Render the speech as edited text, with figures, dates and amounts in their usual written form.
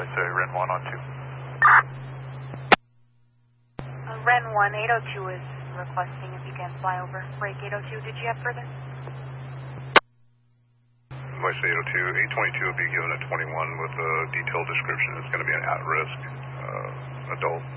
I say Ren 1 on 2. Ren 1, 802 is requesting if you can fly over. Break 802, did you have further? Voice 802, 822 will be given at 21 with a detailed description. It's going to be an at-risk adult